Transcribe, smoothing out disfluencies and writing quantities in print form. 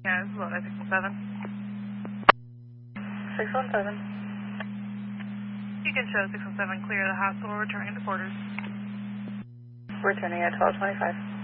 Yeah, this is Lodi 617. 617. You can show 617 clear of the hospital, returning to quarters. Returning at 1225.